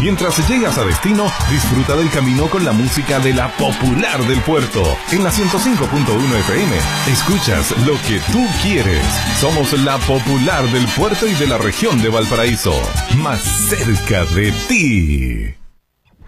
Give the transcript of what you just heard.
Mientras llegas a destino, disfruta del camino con la música de la popular del puerto. En la 105.1 FM, escuchas lo que tú quieres. Somos la popular del puerto y de la región de Valparaíso. Más cerca de ti.